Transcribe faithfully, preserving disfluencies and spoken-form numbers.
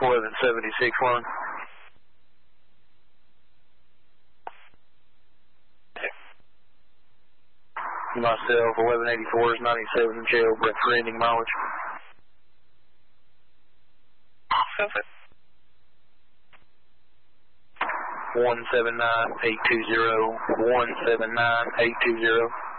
eleven seventy-six one. Myself, eleven eighty-four is ninety-seven jailbreak for ending mileage. one seven nine eight two zero, one seven nine eight two zero.